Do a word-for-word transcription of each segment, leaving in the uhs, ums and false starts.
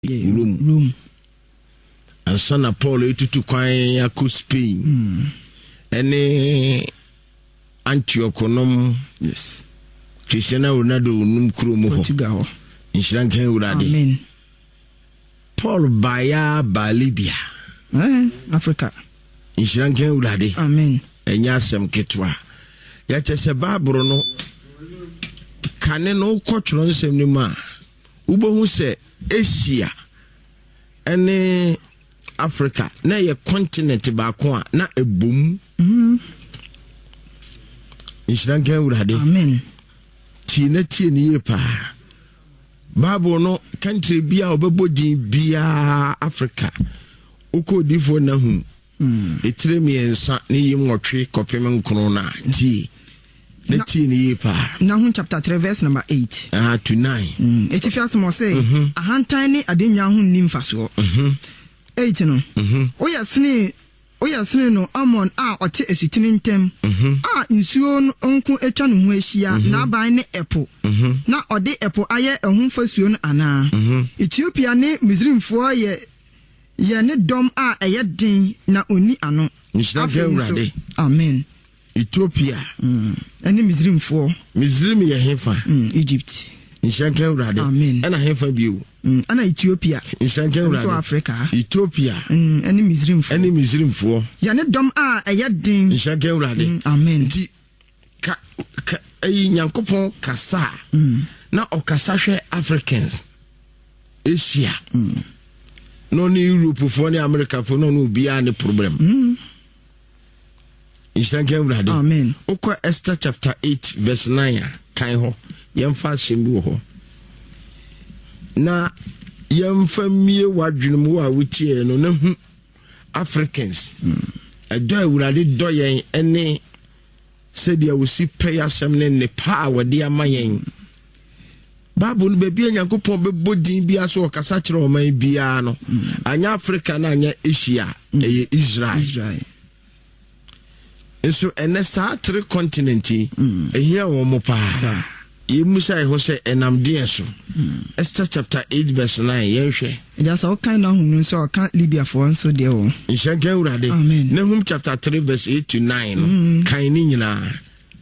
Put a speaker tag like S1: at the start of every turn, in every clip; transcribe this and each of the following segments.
S1: yeah,
S2: room
S1: room
S2: and sana Paul etutu kwan yakọ Spain
S1: mm.
S2: Ene Antioch nom
S1: yes
S2: Cristiano Ronaldo num krom ho
S1: Portugal
S2: inshankan urade
S1: amen
S2: Paul baya ba Libya
S1: eh Africa
S2: inshankan urade
S1: amen
S2: enya asem ketwa ya chese babro no kane no kwotro nsem ni ma ubohu se Asia ene Africa na ye continent ba ko a na ebom
S1: mhm
S2: inshankan urade
S1: amen
S2: ti na ti ni pa Bible no country bia obebodin bia Africa uko difo na hu
S1: mm.
S2: etire miensa ni yimwotwe kopem nkono na ti na ti ni pa
S1: Nahum chapter three verse number eight
S2: ah to nine
S1: mm. Etifias mo say ahantan ni adenya hu nimfa so
S2: mhm
S1: eight no
S2: mhm
S1: oya sene oya sene no Amon a ote esutini ntem a nsuo nko etwa no ho ahia na aban ne epo na ode epo aye ehun fasuo no ana Ethiopia ne Misrimfo ye ye ne dom a eye din na oni ano
S2: Afenrade
S1: amen
S2: Ethiopia
S1: mm ene Misrimfo
S2: Misrim ye hefa
S1: mm Egypt
S2: inshankan urade
S1: amen
S2: ana hefa biu
S1: mm ana Ethiopia
S2: inshankan urade
S1: so Africa
S2: Ethiopia
S1: mm ene Misrimfo
S2: ene Misrimfo
S1: ye ne dom a eye din
S2: inshankan urade
S1: mm, amen
S2: ti ka ka ay nyankopon kasa
S1: mm.
S2: na okasa hwe Africans Asia
S1: mm.
S2: no ni Europe for ni America for no no bia ni problem
S1: mm.
S2: inshankan urade
S1: amen
S2: okwa Esther chapter eight verse nine kan ho yemfa shembu ho na yemfa mie wadwunum wa wutie no na hu Africans ado awurade do yen ene sedia wosi pay asem ne ne pa wode amayen Bible no be bia Nyankopon be bodin bia so okasa kire oman bia no anya Africa na anya Asia eye Israel
S1: Israel
S2: so ene sa three continent ehia wo mo pa Yemusa ho say enam de so Esther chapter eight verse nine yenhwe
S1: ja so kan na hunu so kan Libya for nso de wo
S2: inshankan urade Nahum chapter three verse eight to nine no kan ni nyina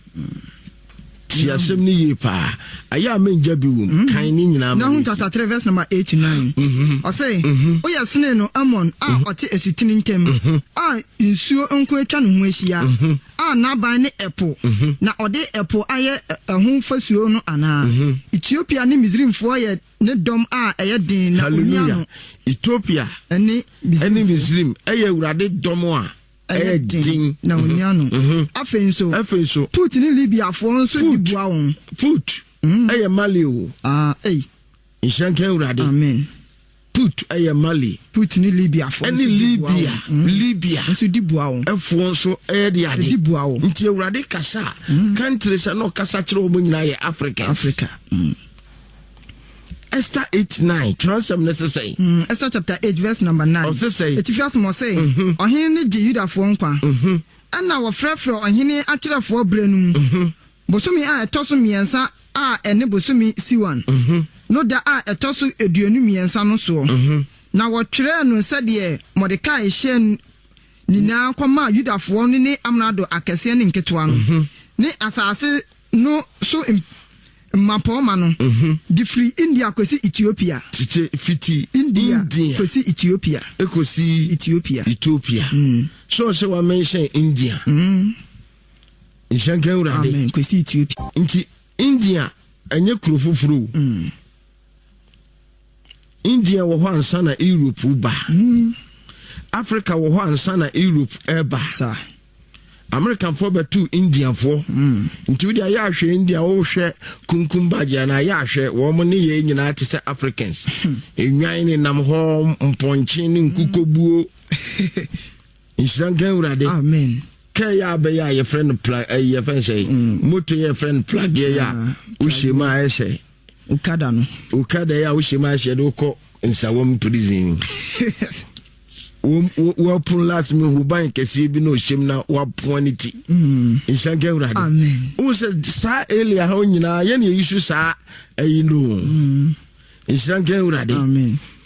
S2: ti asem ni ye pa aya menja bi wum kan ni nyina
S1: Nahum chapter three verse number eight to nine o say o ya sene no Amon a ote esutini ntem a nsuo nko atwa no ho ahia a na ban ne epo na ode epo aye ehun fasuo no ana Ethiopia ne Misrimfo ye ne dom a eye din na oniano
S2: Ethiopia
S1: ene
S2: ene Misrim eye urade dom a eye din
S1: na oniano afenso
S2: afenso
S1: put ni Libya fo nso dibua won
S2: put eye Mali o
S1: ah eh
S2: inshankan urade
S1: amen
S2: put eye Mali
S1: put ni Libya fo
S2: ene Libya Libya
S1: nso dibua won
S2: efo nso eye de ade
S1: dibua won
S2: nti urade kasa countries no kasa kire o nyina ye Africa
S1: Africa mm.
S2: Esther eight nine transam necessary
S1: mm. Esther chapter eight verse number nine
S2: o say
S1: etifias mo say ohene ne je Yudafo nkwa ana wo frefre ohene atwerefo brenum bosomi a etoso miensa a ene bosomi siwan no da a etoso eduonu miensa no so na wo twere no sede Mordekai hye nina kwama Yudafo no ne amrado akese ne nketwa no ne asase no so Mapoma no di free India kwesi Ethiopia
S2: tite fiti
S1: India, India. kwesi Ethiopia
S2: ekosi
S1: Ethiopia
S2: Ethiopia
S1: mm.
S2: so se wa mention India
S1: mm.
S2: inshankan urade
S1: amen kwesi Ethiopia
S2: nti India enye kurofufuru
S1: mm.
S2: India wo ho ansa na Europe ba
S1: mm.
S2: Africa wo ho ansa na Europe eba
S1: sa
S2: American for betu Indian for
S1: mm.
S2: nti we dia ya hwe India wo hwe kunkum bagia na ya hwe wo mo ne ye nyina te se Africans enwan ni nam ho mponche ni nkukobuo inshankan urade
S1: amen
S2: ke ya be ya ye friend plug ye friend say moto ye friend plug ye ya ushima ese
S1: ukada no
S2: ukada ya ushima ese do ko nsawom prison wapun last me who ban kesi bi no shem na wapun niti mm inshankan urade
S1: amen
S2: o se sa elia ha nyina ye ne yisu sa ayi no mm inshankan urade
S1: amen